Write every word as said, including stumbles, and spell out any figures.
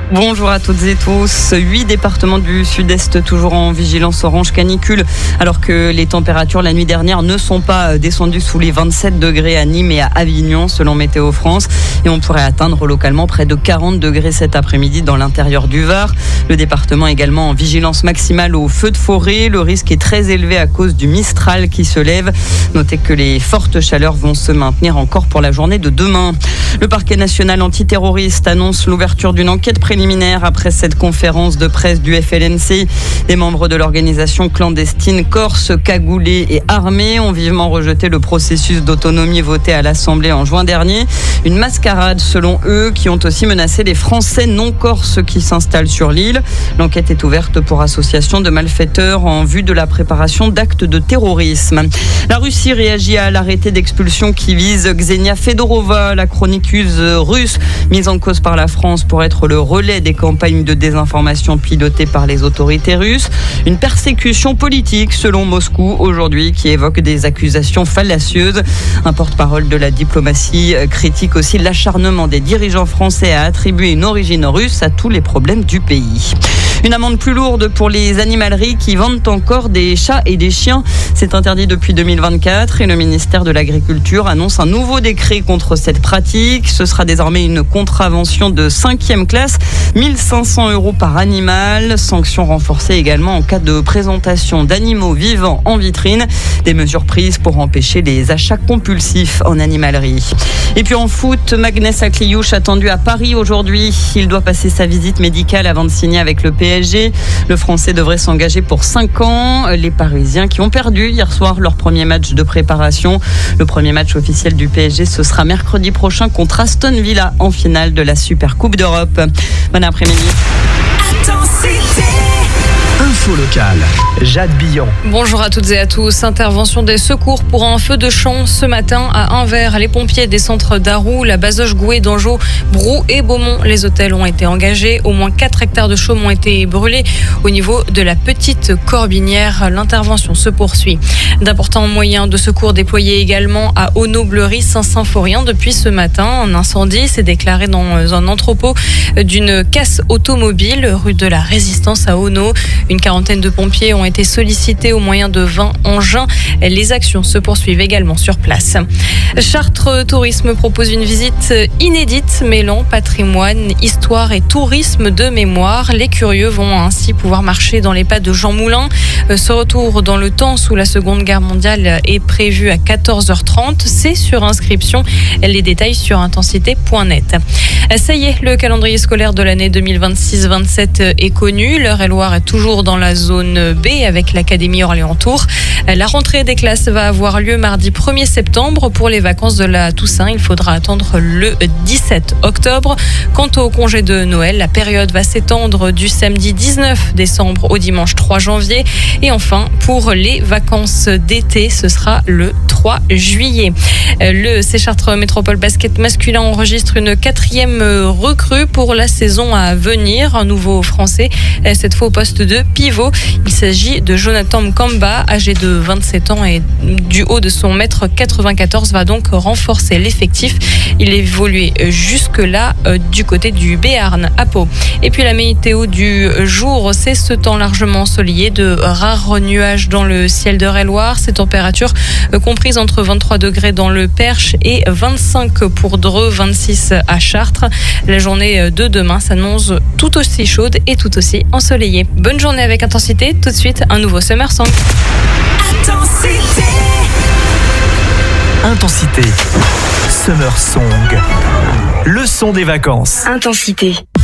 Bonjour à toutes et tous. Huit départements du sud-est toujours en vigilance orange canicule, alors que les températures la nuit dernière ne sont pas descendues sous les vingt-sept degrés à Nîmes et à Avignon, selon Météo France. Et on pourrait atteindre localement près de quarante degrés cet après-midi dans l'intérieur du Var. Le département est également en vigilance maximale aux feux de forêt. Le risque est très élevé à cause du Mistral qui se lève. Notez que les fortes chaleurs vont se maintenir encore pour la journée de demain. Le parquet national antiterroriste annonce l'ouverture d'une enquête préliminaire après cette conférence de presse du F L N C. Des membres de l'organisation clandestine corse, cagoulés et armés ont vivement rejeté le processus d'autonomie voté à l'Assemblée en juin dernier. Une mascarade selon eux qui ont aussi menacé les Français non corses qui s'installent sur l'île. L'enquête est ouverte pour association de malfaiteurs en vue de la préparation d'actes de terrorisme. La Russie réagit à l'arrêté d'expulsion qui vise Ksenia Fedorova, la chroniqueuse russe mise en cause par la France pour être le relais des campagnes de désinformation pilotées par les autorités russes. Une persécution politique selon Moscou aujourd'hui qui évoque des accusations fallacieuses. Un porte-parole de la diplomatie critique aussi l'acharnement des dirigeants français à attribuer une origine russe à tous les problèmes du pays. Une amende plus lourde pour les animaleries qui vendent encore des chats et des chiens. C'est interdit depuis deux mille vingt-quatre et le ministère de l'Agriculture annonce un nouveau décret contre cette pratique. Ce sera désormais une contravention de cinquième classe, mille cinq cents euros par animal. Sanction renforcée également en cas de présentation d'animaux vivants en vitrine. Des mesures prises pour empêcher les achats compulsifs en animalerie. Et puis en foot, Magnès Akliouche attendu à Paris aujourd'hui. Il doit passer sa visite médicale avant de signer avec le P S G. Le Français devrait s'engager pour cinq ans. Les Parisiens qui ont perdu hier soir leur premier match de préparation. Le premier match officiel du P S G, ce sera mercredi prochain contre Aston Villa en finale de la Super Coupe d'Europe. Bon après-midi. Info locale, Jade Billon. Bonjour à toutes et à tous. Intervention des secours pour un feu de champ ce matin à Anvers. Les pompiers des centres d'Arroux, la Bazoche, Gouet, Dangeau, Brou et Beaumont. Les hôtels ont été engagés. Au moins quatre hectares de chaume ont été brûlés. Au niveau de la petite Corbinière, l'intervention se poursuit. D'importants moyens de secours déployés également à Auneau-Bleury, Saint-Symphorien depuis ce matin. Un incendie s'est déclaré dans un entrepôt d'une casse automobile rue de la Résistance à Auneau. Une quarantaine de pompiers ont été sollicités au moyen de vingt engins. Les actions se poursuivent également sur place. Chartres Tourisme propose une visite inédite mêlant patrimoine, histoire et tourisme de mémoire. Les curieux vont ainsi pouvoir marcher dans les pas de Jean Moulin. Ce retour dans le temps sous la Seconde Guerre mondiale est prévu à quatorze heures trente. C'est sur inscription. Les détails sur intensité point net. Ça y est, le calendrier scolaire de l'année deux mille vingt-six vingt-sept est connu. L'Eure-et-Loir est toujours dans la zone B avec l'Académie Orléans-Tours. La rentrée des classes va avoir lieu mardi premier septembre. Pour les vacances de la Toussaint, il faudra attendre le dix-sept octobre. Quant au congé de Noël, la période va s'étendre du samedi dix-neuf décembre au dimanche trois janvier. Et enfin, pour les vacances d'été, ce sera le trois juillet. Le Séchartres Métropole Basket masculin enregistre une quatrième recrue pour la saison à venir. Un nouveau Français, cette fois au poste de pivot. Il s'agit de Jonathan Mkamba, âgé de vingt-sept ans et du haut de son mètre quatre-vingt-quatorze, va donc renforcer l'effectif. Il évoluait jusque-là euh, du côté du Béarn à Pau. Et puis la météo du jour, c'est ce temps largement ensoleillé, de rares nuages dans le ciel d'Eure-et-Loir. Ces températures euh, comprises entre vingt-trois degrés dans le Perche et vingt-cinq pour Dreux, vingt-six à Chartres. La journée de demain s'annonce tout aussi chaude et tout aussi ensoleillée. Bonne journée avec Intensité. Tout de suite, un nouveau Summer Song. Intensité. Intensité. Summer Song. Le son des vacances. Intensité.